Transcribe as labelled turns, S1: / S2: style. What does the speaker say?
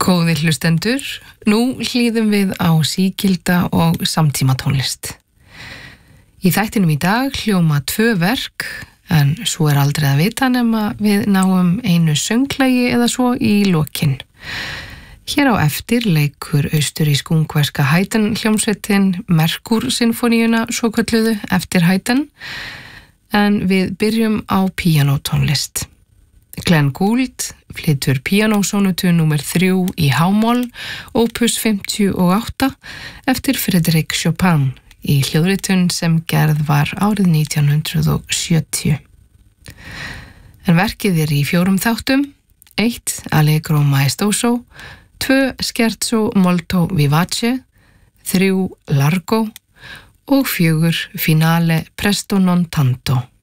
S1: Góðir hlustendur, nú hlýðum við á sígilda og samtímatónlist. Í þættinum í dag hljóma 2 verk, en svo aldrei að vita nema við náum einu sönglægi eða svo í lokin. Hér á eftir leikur austurísk-ungverska Haydn hljómsveitin Merkur sinfoníuna svokölluðu eftir Haydn, en við byrjum á píanótónlist. Glenn Gould flytur píanósónutu númer 3 í H-moll, opus 58, eftir Frédéric Chopin í hljóðritun sem gerð var árið 1970. En verkið í 4 þáttum, 1 Allegro maestoso, 2 Scherzo molto vivace, 3 Largo og 4 Finale presto non tanto.